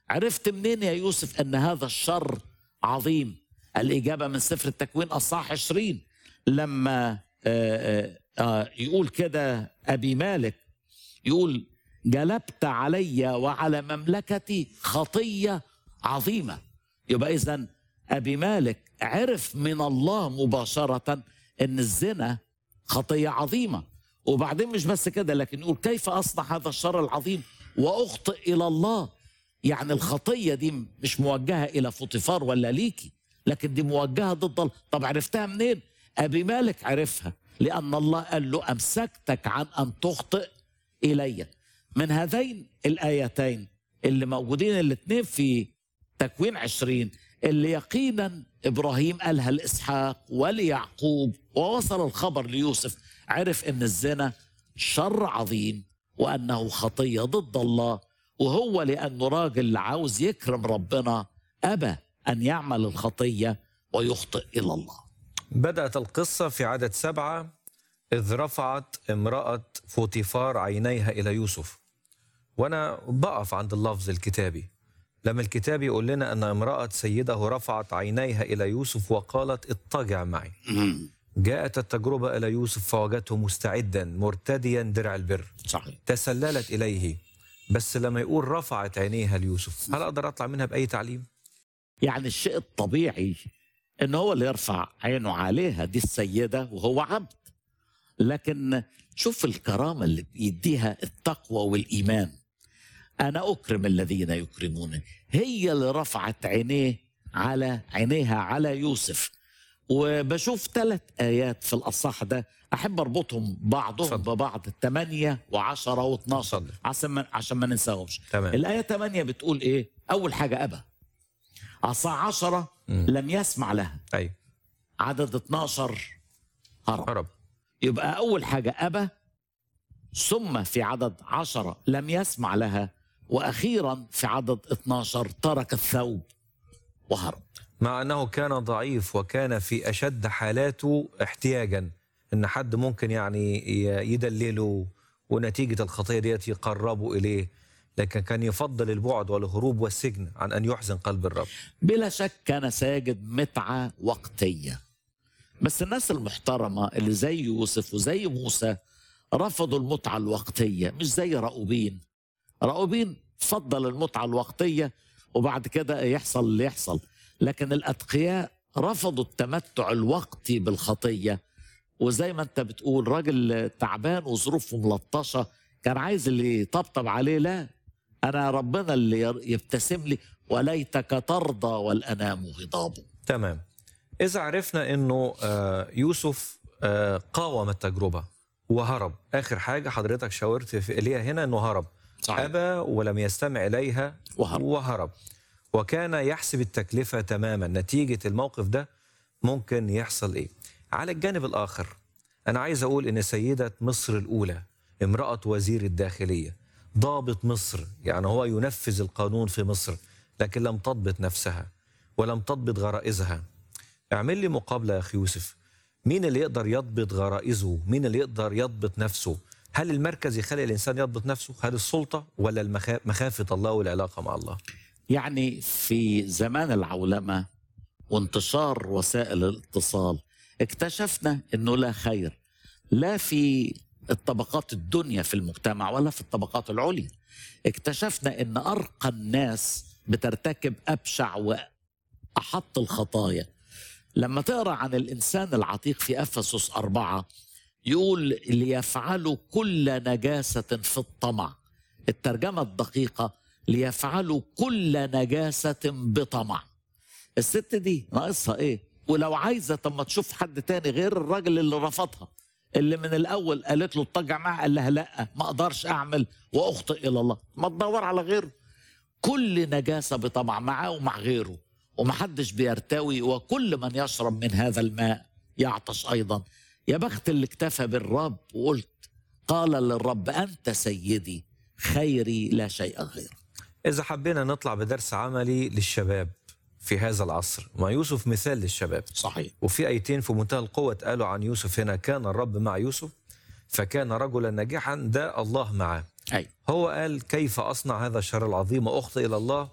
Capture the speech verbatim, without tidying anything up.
عرفت منين يا يوسف أن هذا الشر عظيم؟ الإجابة من سفر التكوين أصحاح عشرين، لما آآ آآ يقول كده أبي مالك، يقول جلبت علي وعلى مملكتي خطية عظيمة. يبقى إذن أبي مالك عرف من الله مباشرة أن الزنا خطية عظيمة. وبعدين مش بس كده، لكن يقول كيف أصنع هذا الشر العظيم وأخطئ إلى الله. يعني الخطية دي مش موجهة إلى فوطيفار ولا ليكي، لكن دي موجهة ضد الله. طب عرفتها منين؟ أبي مالك عرفها لأن الله قال له أمسكتك عن أن تخطئ إلي. من هذين الآيتين اللي موجودين الاثنين في تكوين عشرين، اللي يقينا إبراهيم قالها لإسحاق وليعقوب، ووصل الخبر ليوسف، عرف أن الزنا شر عظيم وأنه خطية ضد الله. وهو لأنه راجل عاوز يكرم ربنا أبى أن يعمل الخطية ويخطئ إلى الله. بدأت القصة في عدد سبعة إذ رفعت امرأة فوطيفار عينيها إلى يوسف. وأنا بقف عند اللفظ الكتابي، لما الكتاب يقول لنا أن امرأة سيده رفعت عينيها إلى يوسف وقالت اضطجع معي. جاءت التجربة إلى يوسف فوجدته مستعدا مرتديا درع البر. صحيح. تسللت إليه، بس لما يقول رفعت عينيها ليوسف، هل أقدر أطلع منها بأي تعليم؟ يعني الشيء الطبيعي إن هو اللي يرفع عينه عليها، دي السيدة وهو عبد. لكن شوف الكرامة اللي بيديها التقوى والإيمان. أنا أكرم الذين يكرمونني، هي اللي رفعت عينيه على عينيها على يوسف. وبشوف ثلاث آيات في الأصح ده أحب أربطهم بعضهم صدق. ببعض، ثمانية وعشرة واثناشر، عشان ما عشان ما ننساهمش. تمام. الآية ثمانية بتقول إيه؟ أول حاجة أبى. عصا عشرة لم يسمع لها. أي. عدد اثناشر هرب. هرب. يبقى أول حاجة أبى، ثم في عدد عشرة لم يسمع لها، وأخيرا في عدد اثناشر ترك الثوب وهرب. مع أنه كان ضعيف وكان في أشد حالاته احتياجا، إن حد ممكن يعني يدلله ونتيجة الخطية ديت يقربوا إليه، لكن كان يفضل البعد والهروب والسجن عن أن يحزن قلب الرب. بلا شك كان ساجد متعة وقتية، بس الناس المحترمة اللي زي يوسف وزي موسى رفضوا المتعة الوقتية، مش زي راؤوبين. راؤوبين فضل المتعة الوقتية وبعد كده يحصل اللي يحصل، لكن الأتقياء رفضوا التمتع الوقتي بالخطية. وزي ما انت بتقول راجل تعبان وظروفه ملطشة كان عايز اللي يطبطب عليه، لا، أنا ربنا اللي يبتسم لي، وليتك ترضى والأنام غضابه. تمام. إذا عرفنا أنه يوسف قاوم التجربة وهرب، آخر حاجة حضرتك شاورت في إليها هنا أنه هرب. صحيح. أبى ولم يستمع إليها وهرب. وهرب وكان يحسب التكلفة تماما. نتيجة الموقف ده ممكن يحصل إيه؟ على الجانب الآخر أنا عايز أقول أن سيدة مصر الأولى، امرأة وزير الداخلية، ضابط مصر، يعني هو ينفذ القانون في مصر، لكن لم تضبط نفسها ولم تضبط غرائزها. اعمل لي مقابلة يا أخي يوسف، مين اللي يقدر يضبط غرائزه؟ مين اللي يقدر يضبط نفسه؟ هل المركز يخلي الإنسان يضبط نفسه؟ هل السلطة ولا مخافة الله والعلاقة مع الله؟ يعني في زمان العولمة وانتشار وسائل الاتصال اكتشفنا أنه لا خير لا في الطبقات الدنيا في المجتمع ولا في الطبقات العليا. اكتشفنا أن أرقى الناس بترتكب أبشع وأحط الخطايا. لما تقرأ عن الإنسان العتيق في أفسس أربعة يقول ليفعلوا كل نجاسة في الطمع. الترجمة الدقيقة ليفعلوا كل نجاسة بطمع. الست دي ناقصها ايه؟ ولو عايزة طب ما تشوف حد تاني غير الراجل اللي رفضها، اللي من الأول قالت له اتجع معه، قال لها لا ما أقدرش أعمل وأخطئ إلى الله، ما تدور على غيره. كل نجاسة بطمع معاه ومع غيره، ومحدش بيرتوي، وكل من يشرب من هذا الماء يعطش أيضا. يا بخت اللي اكتفى بالرب وقلت قال للرب أنت سيدي خيري لا شيء غيره. إذا حبينا نطلع بدرس عملي للشباب في هذا العصر، ما يوسف مثال للشباب. صحيح. وفي آيتين في منتهى القوة قالوا عن يوسف هنا، كان الرب مع يوسف فكان رجلا ناجحا، ده الله معه. أي. هو قال كيف أصنع هذا الشر العظيم وأخطئ إلى الله؟